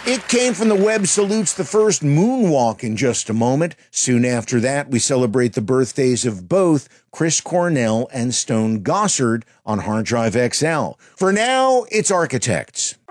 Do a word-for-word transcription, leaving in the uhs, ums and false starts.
It Came from the Web salutes the first moonwalk in just a moment. Soon after that, we celebrate the birthdays of both Chris Cornell and Stone Gossard on Hard Drive X L. For now, it's Architects.